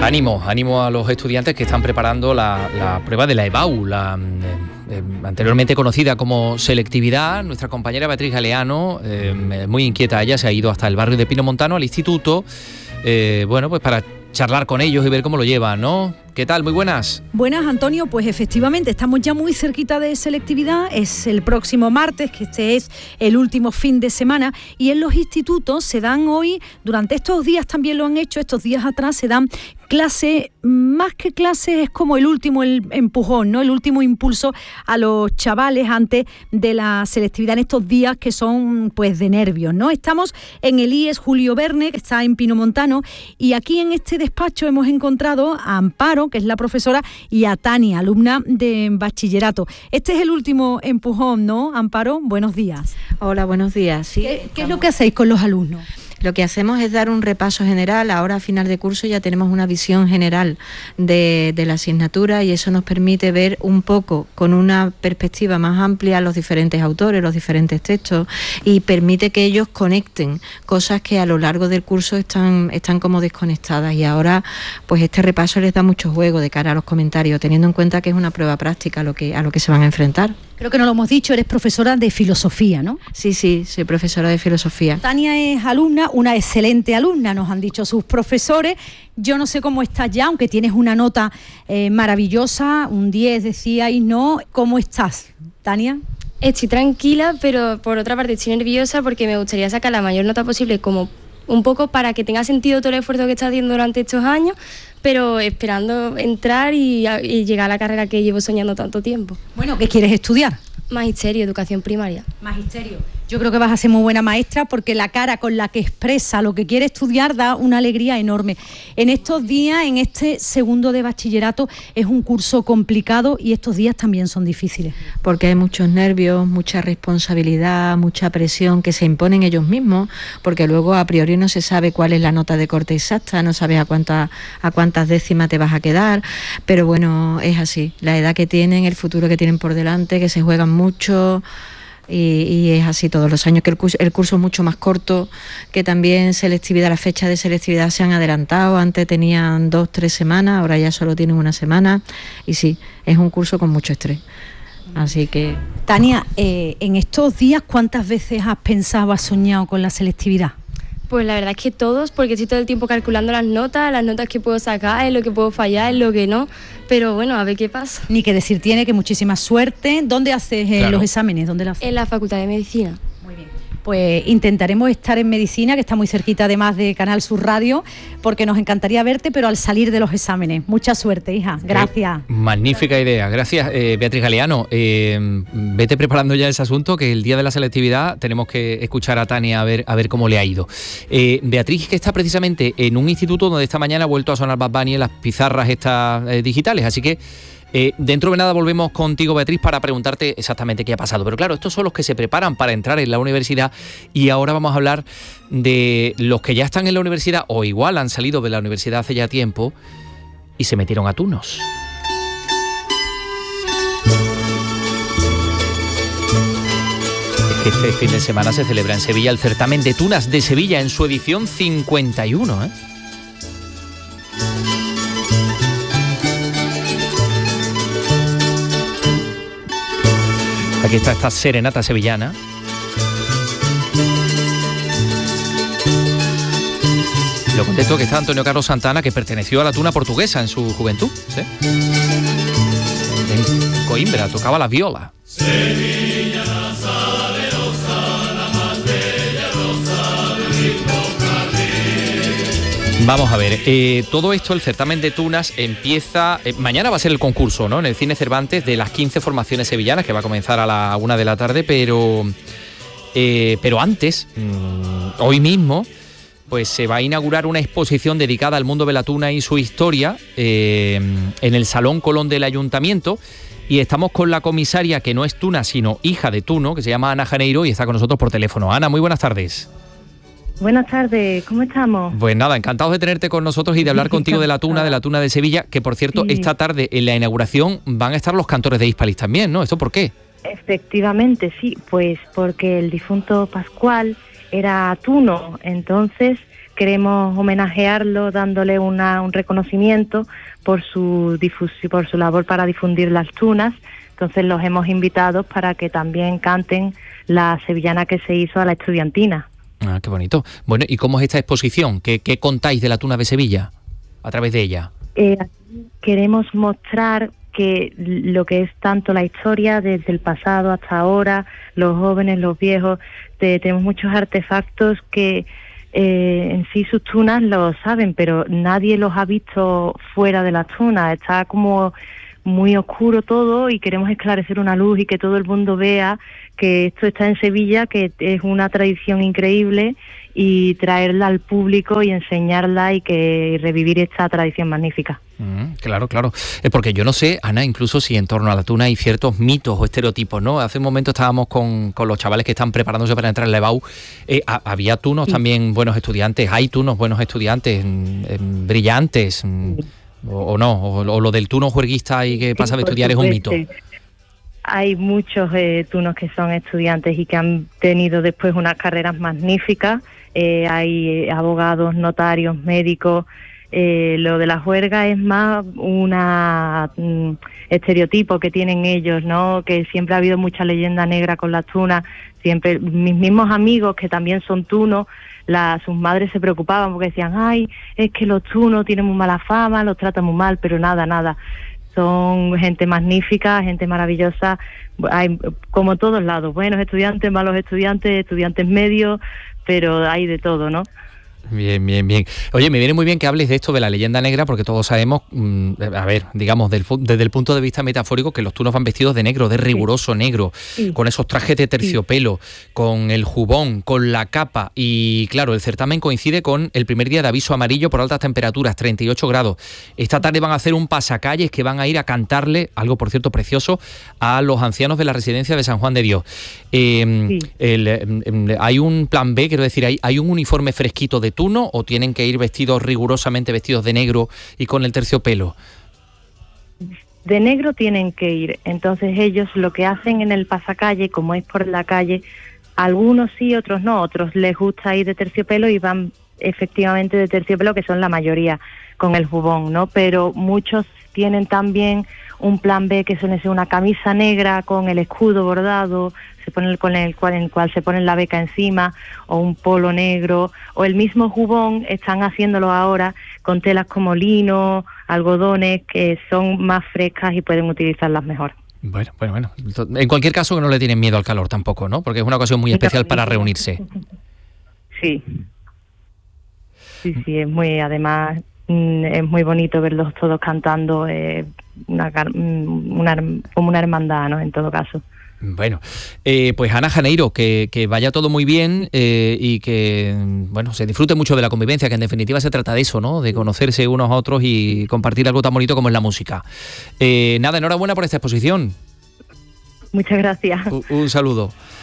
Ánimo a los estudiantes que están preparando la prueba de la EBAU, anteriormente conocida como selectividad. Nuestra compañera Beatriz Galeano, muy inquieta ella, se ha ido hasta el barrio de Pinomontano, al instituto, pues para charlar con ellos y ver cómo lo llevan, ¿no? ¿Qué tal? Muy buenas. Buenas, Antonio. Pues efectivamente, estamos ya muy cerquita de selectividad. Es el próximo martes, que este es el último fin de semana. Y en los institutos se dan hoy, durante estos días también lo han hecho, estos días atrás se dan clases, más que clases, es como el último empujón, ¿no? El último impulso a los chavales antes de la selectividad en estos días que son pues de nervios, ¿no? Estamos en el IES Julio Verne, que está en Pinomontano, y aquí en este despacho hemos encontrado a Amparo, que es la profesora, y a Tania, alumna de bachillerato. Este es el último empujón, ¿no, Amparo? Buenos días. Hola, buenos días. Sí, ¿Qué es lo que hacéis con los alumnos? Lo que hacemos es dar un repaso general. Ahora a final de curso ya tenemos una visión general de la asignatura y eso nos permite ver un poco con una perspectiva más amplia los diferentes autores, los diferentes textos, y permite que ellos conecten cosas que a lo largo del curso están como desconectadas, y ahora pues este repaso les da mucho juego de cara a los comentarios, teniendo en cuenta que es una prueba práctica a lo que se van a enfrentar. Creo que no lo hemos dicho, eres profesora de filosofía, ¿no? Sí, soy profesora de filosofía. Tania es alumna, una excelente alumna, nos han dicho sus profesores. Yo no sé cómo estás ya, aunque tienes una nota maravillosa, un 10 decíais, ¿no? ¿Cómo estás, Tania? Estoy tranquila, pero por otra parte estoy nerviosa porque me gustaría sacar la mayor nota posible, como un poco para que tenga sentido todo el esfuerzo que estás haciendo durante estos años, pero esperando entrar y llegar a la carrera que llevo soñando tanto tiempo. Bueno, ¿qué quieres estudiar? Magisterio, educación primaria. Magisterio. Yo creo que vas a ser muy buena maestra porque la cara con la que expresa lo que quiere estudiar da una alegría enorme. En estos días, en este segundo de bachillerato, es un curso complicado y estos días también son difíciles. Porque hay muchos nervios, mucha responsabilidad, mucha presión que se imponen ellos mismos, porque luego a priori no se sabe cuál es la nota de corte exacta, no sabes a cuántas décimas te vas a quedar, pero bueno, es así. La edad que tienen, el futuro que tienen por delante, que se juegan mucho. Y es así todos los años, que el curso es mucho más corto, que también selectividad, las fechas de selectividad se han adelantado, antes tenían 2-3 semanas, ahora ya solo tienen una semana, y sí, es un curso con mucho estrés. Así que... Tania, en estos días, ¿cuántas veces has pensado, has soñado con la selectividad? Pues la verdad es que todos, porque estoy todo el tiempo calculando las notas que puedo sacar, en lo que puedo fallar, en lo que no, pero bueno, a ver qué pasa. Ni que decir tiene, que muchísima suerte. ¿Dónde haces los exámenes? ¿Dónde lo haces? En la Facultad de Medicina. Muy bien. Pues intentaremos estar en medicina, que está muy cerquita además de Canal Sur Radio, porque nos encantaría verte, pero al salir de los exámenes. Mucha suerte, hija. Gracias. Magnífica idea. Gracias, Beatriz Galeano. Vete preparando ya ese asunto, que el día de la selectividad tenemos que escuchar a Tania a ver cómo le ha ido. Beatriz, que está precisamente en un instituto donde esta mañana ha vuelto a sonar Bad Bunny en las pizarras estas digitales, así que dentro de nada volvemos contigo, Beatriz, para preguntarte exactamente qué ha pasado. Pero claro, estos son los que se preparan para entrar en la universidad, y ahora vamos a hablar de los que ya están en la universidad o igual han salido de la universidad hace ya tiempo y se metieron a tunos. Es que este fin de semana se celebra en Sevilla el certamen de tunas de Sevilla en su edición 51, ¿eh? Aquí está esta serenata sevillana. Lo contento que está Antonio Carlos Santana, que perteneció a la tuna portuguesa en su juventud, ¿sí? En Coimbra tocaba la viola. Sevilla, la más bella rosa del jardín. Vamos a ver, todo esto, el certamen de tunas, empieza... mañana va a ser el concurso, ¿no?, en el Cine Cervantes, de las 15 formaciones sevillanas, que va a comenzar a la 1 de la tarde, pero antes, hoy mismo, pues se va a inaugurar una exposición dedicada al mundo de la tuna y su historia en el Salón Colón del Ayuntamiento, y estamos con la comisaria, que no es tuna, sino hija de tuno, que se llama Ana Janeiro, y está con nosotros por teléfono. Ana, muy buenas tardes. Buenas tardes, ¿cómo estamos? Pues nada, encantados de tenerte con nosotros y de hablar contigo de la tuna de Sevilla, que por cierto, sí, esta tarde en la inauguración van a estar los cantores de Hispalis también, ¿no? ¿Esto por qué? Efectivamente, sí, pues porque el difunto Pascual era tuno, entonces queremos homenajearlo dándole un reconocimiento por su labor para difundir las tunas. Entonces los hemos invitado para que también canten la sevillana que se hizo a la estudiantina. Ah, qué bonito. Bueno, ¿y cómo es esta exposición? ¿Qué contáis de la tuna de Sevilla a través de ella? Queremos mostrar que lo que es tanto la historia desde el pasado hasta ahora, los jóvenes, los viejos, tenemos muchos artefactos que en sí sus tunas lo saben, pero nadie los ha visto fuera de las tunas. Está como muy oscuro todo y queremos esclarecer una luz y que todo el mundo vea que esto está en Sevilla, que es una tradición increíble, y traerla al público y enseñarla y revivir esta tradición magnífica. Claro. Porque yo no sé, Ana, incluso si en torno a la tuna hay ciertos mitos o estereotipos, ¿no? Hace un momento estábamos con los chavales que están preparándose para entrar en la EBAU. Había tunos también buenos estudiantes, hay tunos buenos estudiantes, brillantes, o no, o lo del tuno juerguista y que pasa de estudiar es un mito. Hay muchos tunos que son estudiantes y que han tenido después unas carreras magníficas. Hay abogados, notarios, médicos. Lo de la juerga es más un estereotipo que tienen ellos, ¿no? Que siempre ha habido mucha leyenda negra con las tunas. Siempre mis mismos amigos que también son tunos, sus madres se preocupaban porque decían, ay, es que los tunos tienen muy mala fama, los tratan muy mal, pero nada. Son gente magnífica, gente maravillosa. Hay como todos lados, buenos estudiantes, malos estudiantes, estudiantes medios, pero hay de todo, ¿no? Bien. Oye, me viene muy bien que hables de esto de la leyenda negra, porque todos sabemos, digamos, desde el punto de vista metafórico, que los tunos van vestidos de negro, de riguroso negro, con esos trajes de terciopelo, con el jubón, con la capa. Y claro, el certamen coincide con el primer día de aviso amarillo por altas temperaturas, 38 grados. Esta tarde van a hacer un pasacalles que van a ir a cantarle, algo por cierto precioso, a los ancianos de la residencia de San Juan de Dios. Hay un plan B, quiero decir, hay un uniforme fresquito de tuno, o tienen que ir rigurosamente vestidos de negro y con el terciopelo. De negro tienen que ir. Entonces ellos lo que hacen en el pasacalle, como es por la calle, algunos sí, otros no, otros les gusta ir de terciopelo y van efectivamente de terciopelo, que son la mayoría, con el jubón, ¿no? Pero muchos tienen también un plan B, que suele ser una camisa negra con el escudo bordado, en el cual se pone la beca encima, o un polo negro, o el mismo jubón. Están haciéndolo ahora con telas como lino, algodones, que son más frescas y pueden utilizarlas mejor. Bueno. En cualquier caso, que no le tienen miedo al calor tampoco, ¿no? Porque es una ocasión muy especial para reunirse. Sí, es muy, además, es muy bonito verlos todos cantando, como una hermandad, ¿no? En todo caso. Bueno, pues Ana Janeiro, que vaya todo muy bien y que se disfrute mucho de la convivencia, que en definitiva se trata de eso, ¿no? De conocerse unos a otros y compartir algo tan bonito como es la música. Enhorabuena por esta exposición. Muchas gracias. Un saludo.